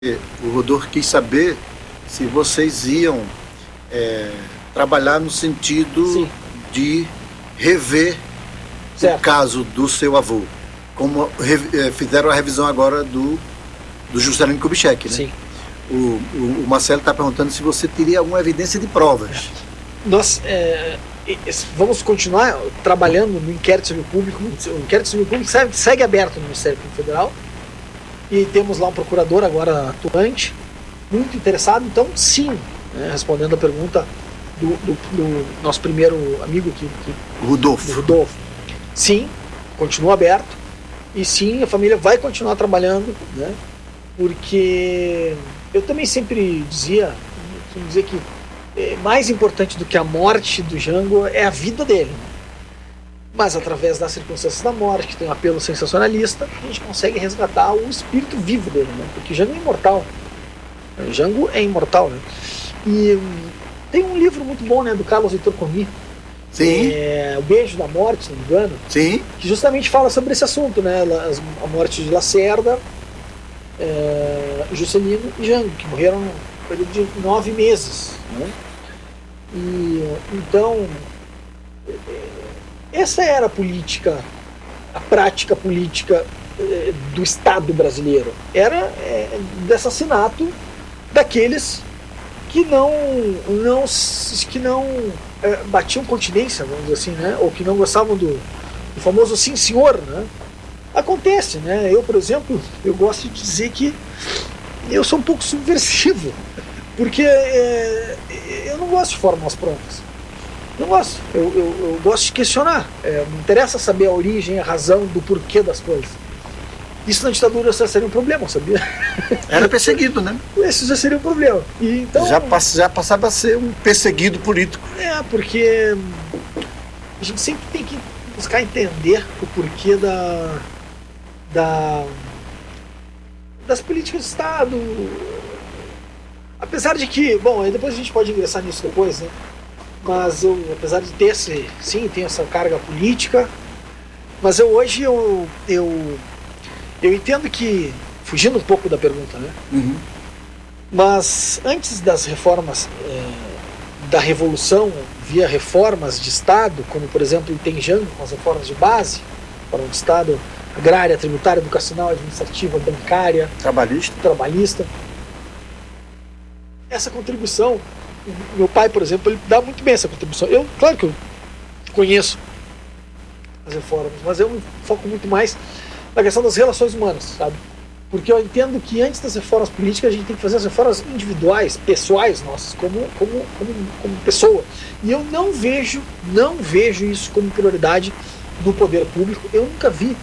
O Rodolfo quis saber se vocês iam trabalhar no sentido Sim. de rever Certo. o caso do seu avô, como fizeram a revisão agora do Juscelino Kubitschek, né? Sim. O Marcelo está perguntando se você teria alguma evidência de provas. Nós vamos continuar trabalhando no inquérito civil público. O inquérito civil público segue aberto no Ministério Público Federal e temos lá um procurador agora atuante, muito interessado. Então, sim, respondendo a pergunta do nosso primeiro amigo Rodolfo. Sim, continua aberto e sim, a família vai continuar trabalhando, né? Porque eu também sempre dizia que mais importante do que a morte do Jango é a vida dele. Mas através das circunstâncias da morte, que tem um apelo sensacionalista, a gente consegue resgatar o espírito vivo dele, né? Porque Jango é imortal. Jango é imortal, né? E tem um livro muito bom, né, do Carlos Heitor Coni. Sim. O Beijo da Morte, se não me engano. Sim. Que justamente fala sobre esse assunto, né? A morte de Lacerda, Juscelino e Jango, que morreram no período de 9 meses, né? E então essa era a política, a prática política do Estado brasileiro. Era de assassinato daqueles que não batiam continência, vamos dizer assim, né? Ou que não gostavam do famoso sim senhor, né? Acontece, né? Eu, por exemplo, eu gosto de dizer que eu sou um pouco subversivo, porque eu não gosto de fórmulas prontas. Não gosto. Eu gosto de questionar. Me interessa saber a origem, a razão do porquê das coisas. Isso na ditadura já seria um problema, sabia? Era perseguido, né? Isso já seria um problema. E, então, já passava a ser um perseguido político. Porque a gente sempre tem que buscar entender o porquê das políticas de Estado. Apesar de que, bom, aí depois a gente pode ingressar nisso depois, né? Mas apesar de ter tem essa carga política, mas hoje eu entendo que, fugindo um pouco da pergunta, né? Uhum. Mas antes das reformas da Revolução, via reformas de Estado, como por exemplo tem Jango com as reformas de base, para o Estado agrária, tributária, educacional, administrativa, bancária, trabalhista. Essa contribuição, meu pai, por exemplo, ele dá muito bem essa contribuição. Claro que eu conheço as reformas, mas eu me foco muito mais na questão das relações humanas, sabe? Porque eu entendo que antes das reformas políticas a gente tem que fazer as reformas individuais, pessoais nossas, como pessoa. E eu não vejo isso como prioridade no poder público. Eu nunca vi.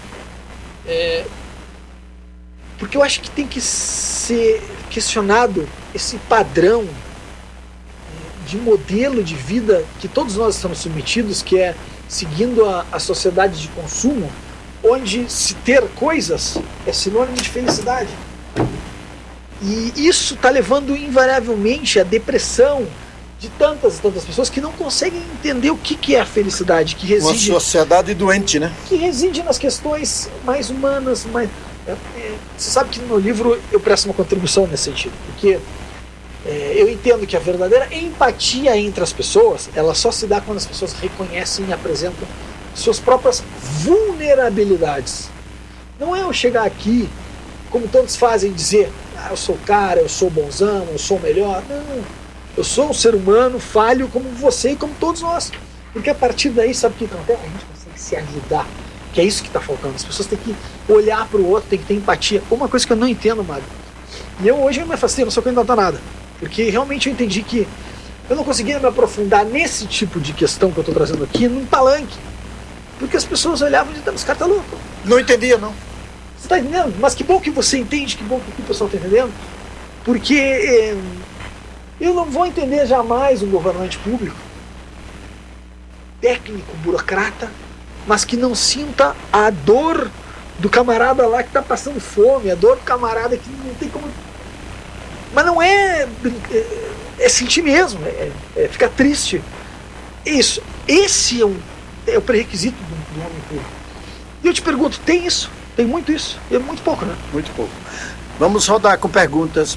Porque eu acho que tem que ser questionado esse padrão de modelo de vida que todos nós estamos submetidos, que é seguindo a sociedade de consumo, onde se ter coisas é sinônimo de felicidade. E isso está levando invariavelmente à depressão de tantas e tantas pessoas que não conseguem entender o que é a felicidade, que reside... Uma sociedade doente, né? Que reside nas questões mais humanas. Você sabe que no meu livro eu presto uma contribuição nesse sentido, porque eu entendo que a verdadeira empatia entre as pessoas, ela só se dá quando as pessoas reconhecem e apresentam suas próprias vulnerabilidades. Não é eu chegar aqui, como todos fazem, dizer eu sou o cara, eu sou o bonzão, eu sou o melhor. Não, eu sou um ser humano, falho como você e como todos nós. Porque a partir daí, sabe o que acontece? A gente consegue se ajudar, que é isso que está faltando. As pessoas têm que olhar para o outro, têm que ter empatia. Uma coisa que eu não entendo, Mário. E hoje eu me afastei, não sou candidato a nada. Porque realmente eu entendi que eu não conseguia me aprofundar nesse tipo de questão que eu estou trazendo aqui num palanque. Porque as pessoas olhavam e diziam, esse cara tá louco. Não entendia, não. Você está entendendo? Mas que bom que você entende, que bom que o pessoal está entendendo. Porque eu não vou entender jamais um governante público, técnico, burocrata, mas que não sinta a dor do camarada lá que está passando fome, a dor do camarada que não tem como... Mas não é sentir mesmo, é ficar triste. Isso. Esse é o pré-requisito do homem público. E eu te pergunto, tem isso? Tem muito isso? É muito pouco, né? Muito pouco. Vamos rodar com perguntas